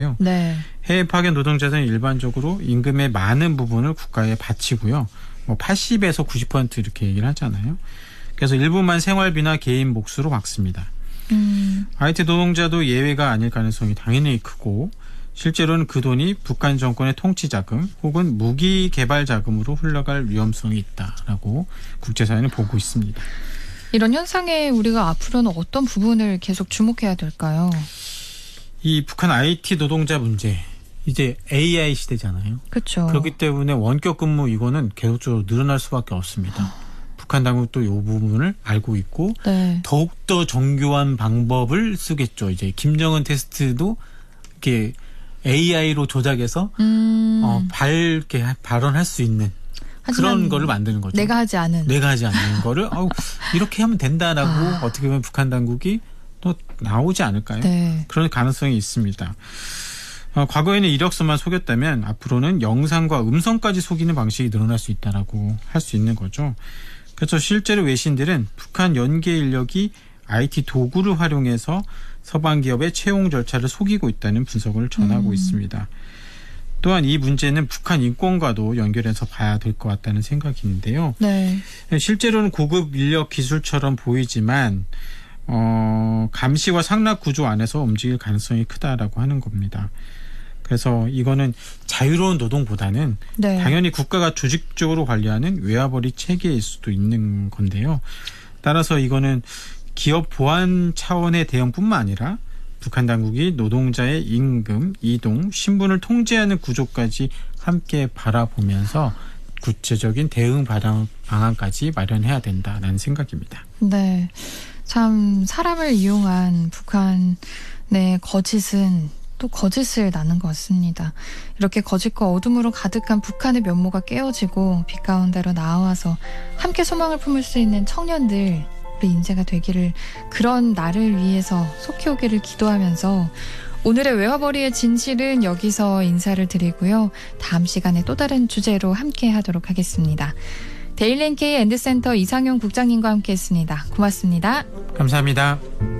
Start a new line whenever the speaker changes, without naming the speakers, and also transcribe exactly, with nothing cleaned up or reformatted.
네.
해외 파견 노동자들은 일반적으로 임금의 많은 부분을 국가에 바치고요. 뭐 팔십에서 구십 퍼센트 이렇게 얘기를 하잖아요. 그래서 일부만 생활비나 개인 몫으로 막습니다.
음.
아이티 노동자도 예외가 아닐 가능성이 당연히 크고 실제로는 그 돈이 북한 정권의 통치 자금 혹은 무기 개발 자금으로 흘러갈 위험성이 있다라고 국제사회는 보고 있습니다.
이런 현상에 우리가 앞으로는 어떤 부분을 계속 주목해야 될까요?
이 북한 아이티 노동자 문제, 이제 에이아이 시대잖아요.
그렇죠.
그렇기 때문에 원격 근무 이거는 계속적으로 늘어날 수밖에 없습니다. 북한 당국도 이 부분을 알고 있고
네.
더욱더 정교한 방법을 쓰겠죠. 이제 김정은 테스트도 이렇게 에이아이로 조작해서
음.
어, 밝게 발언할 수 있는 그런 거를 만드는 거죠.
내가 하지 않은.
내가 하지 않는 거를 아우, 이렇게 하면 된다라고
아.
어떻게 보면 북한 당국이 또 나오지 않을까요?
네.
그런 가능성이 있습니다. 어, 과거에는 이력서만 속였다면 앞으로는 영상과 음성까지 속이는 방식이 늘어날 수 있다라고 할 수 있는 거죠. 그래서 실제로 외신들은 북한 연계 인력이 아이티 도구를 활용해서 서방 기업의 채용 절차를 속이고 있다는 분석을 전하고
음.
있습니다. 또한 이 문제는 북한 인권과도 연결해서 봐야 될 것 같다는 생각인데요.
네.
실제로는 고급 인력 기술처럼 보이지만 어, 감시와 상납 구조 안에서 움직일 가능성이 크다라고 하는 겁니다. 그래서 이거는 자유로운 노동보다는
네.
당연히 국가가 조직적으로 관리하는 외화벌이 체계일 수도 있는 건데요. 따라서 이거는 기업 보안 차원의 대응뿐만 아니라 북한 당국이 노동자의 임금, 이동, 신분을 통제하는 구조까지 함께 바라보면서 구체적인 대응 방안까지 마련해야 된다는 생각입니다.
네. 참 사람을 이용한 북한의 거짓은 또 거짓을 낳는 것 같습니다. 이렇게 거짓과 어둠으로 가득한 북한의 면모가 깨어지고 빛 가운데로 나와서 함께 소망을 품을 수 있는 청년들 우리 인재가 되기를, 그런 날을 위해서 속히 오기를 기도하면서 오늘의 외화벌이의 진실은 여기서 인사를 드리고요. 다음 시간에 또 다른 주제로 함께 하도록 하겠습니다. 데일리 엔케이 엔드센터 이상용 국장님과 함께했습니다. 고맙습니다.
감사합니다.